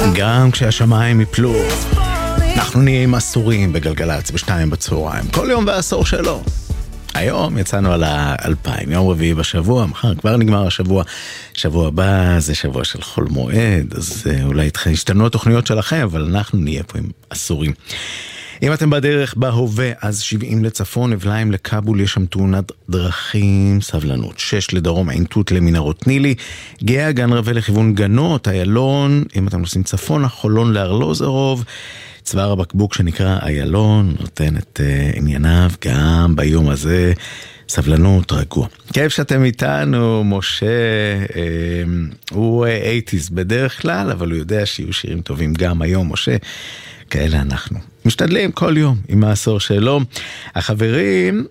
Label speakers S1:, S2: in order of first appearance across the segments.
S1: גם כשהשמיים יפלו, אנחנו נהיה עם עשורים בגלגלץ בשתיים בצהריים, כל יום והעשור שלו. היום יצאנו על 2000, יום רביעי בשבוע, מחר כבר נגמר השבוע, שבוע הבא זה שבוע של חול מועד, אז אולי השתנו התוכניות שלכם, אבל אנחנו נהיה פה עם עשורים. אם אתם בדרך בהווה, אז 70 לצפון, אבליים לקאבול, יש שם תאונת דרכים, סבלנות, 6 לדרום, עין תות למנהרות נילי, גאה גן רווה לכיוון גנות, איילון, אם אתם נוסעים צפון, חולון לארלוזרוב, צוואר הבקבוק שנקרא איילון, נותן את ענייניו גם ביום הזה, סבלנות, רגוע. כיף שאתם איתנו, משה, הוא 80s בדרך כלל, אבל הוא יודע שיהיו שירים טובים גם היום, משה, כאלה אנחנו. משתדלים כל יום עם העשור שלו. החברים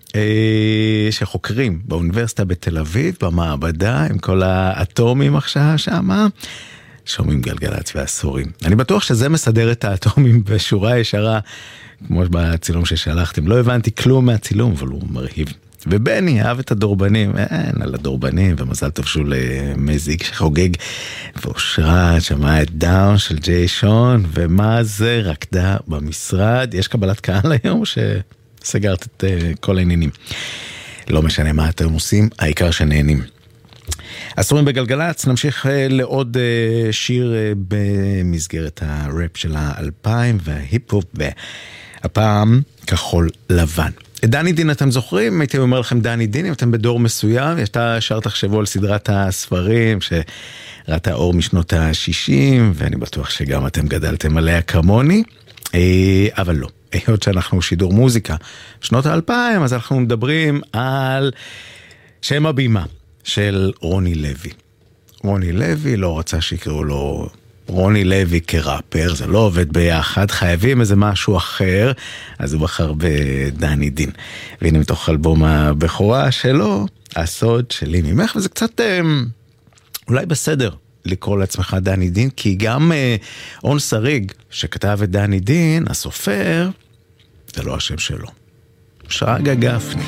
S1: שחוקרים באוניברסיטה בתל אביב, במעבדה, עם כל האטומים עכשיו שמה, שומעים גלגלצ ועשורים. אני בטוח שזה מסדר את האטומים בשורה ישרה, כמו בצילום ששלחתם. לא הבנתי כלום מהצילום, אבל הוא מרהיב. ובני אהב את הדורבנים, על הדורבנים, ומזל טוב שהוא למזיק שחוגג, ואושרת שמעה את דאון של ג'יי שון, ומה זה רקדה במשרד. יש קבלת קהל היום שסגרת את כל העניינים. לא משנה מה אתם עושים, העיקר שנהנים. עשורים בגלגלץ, נמשיך לעוד שיר במסגרת הראפ של 2000 וההיפ-הופ, והפעם כחול לבן. דני דין, אתם זוכרים? הייתי אומר לכם דני דין, אם אתם בדור מסוים, ישתה שר תחשבו על סדרת הספרים שראתה אור משנות ה-60, ואני בטוח שגם אתם גדלתם עליה כמוני, אבל לא. היות שאנחנו שידור מוזיקה שנות ה-2000, אז אנחנו מדברים על שם הבימה של רוני לוי. רוני לוי לא רצה שיקראו לו רוני לוי כראפר, זה לא עובד ביחד, חייבים איזה משהו אחר, אז הוא בחר בדני דין. והנה מתוך אלבום הבכורה שלו, הסוד שלי ממך, וזה קצת אולי בסדר לקרוא לעצמך דני דין, כי גם און שריג שכתב את דני דין, הסופר, זה לא השם שלו. שרגא גפני.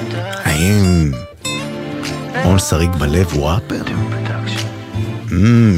S1: האם און שריג בלב הוא ראפר?